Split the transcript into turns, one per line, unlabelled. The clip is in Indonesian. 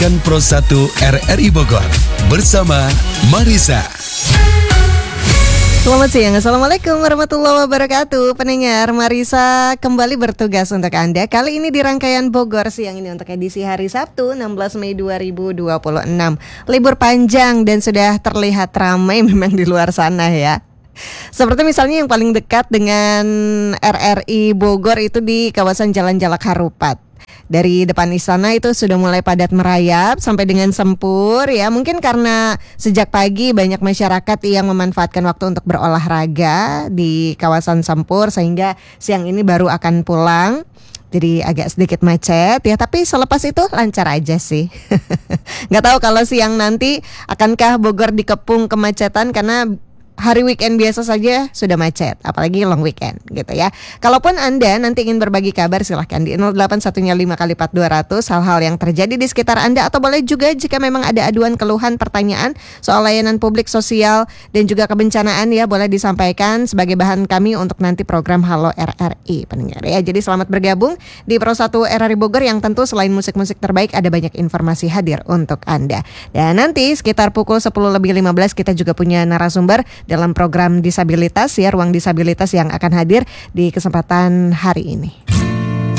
Kan Pro 1 RRI Bogor bersama Marisa.
Selamat siang, Assalamualaikum warahmatullahi wabarakatuh. Pendengar, Marisa kembali bertugas untuk Anda. Kali ini di rangkaian Bogor siang ini untuk edisi hari Sabtu 16 Mei 2026. Libur panjang dan sudah terlihat ramai memang di luar sana ya. Seperti misalnya yang paling dekat dengan RRI Bogor itu di kawasan Jalan Jalak Harupat. Dari depan istana itu sudah mulai padat merayap sampai dengan Sempur ya. Mungkin karena sejak pagi banyak masyarakat yang memanfaatkan waktu untuk berolahraga di kawasan Sempur sehingga siang ini baru akan pulang. Jadi agak sedikit macet ya, tapi selepas itu lancar aja sih. Nggak tahu kalau siang nanti akankah Bogor dikepung kemacetan karena hari weekend biasa saja sudah macet, apalagi long weekend gitu ya. Kalaupun Anda nanti ingin berbagi kabar, silahkan di 08115 hal-hal yang terjadi di sekitar Anda, atau boleh juga jika memang ada aduan, keluhan, pertanyaan soal layanan publik, sosial dan juga kebencanaan ya, boleh disampaikan sebagai bahan kami untuk nanti program Halo RRI pendengar ya. Jadi selamat bergabung di Pro 1 RRI Bogor yang tentu selain musik-musik terbaik ada banyak informasi hadir untuk Anda. Dan nanti sekitar pukul 10:15 kita juga punya narasumber dalam program disabilitas ya, ruang disabilitas yang akan hadir di kesempatan hari ini.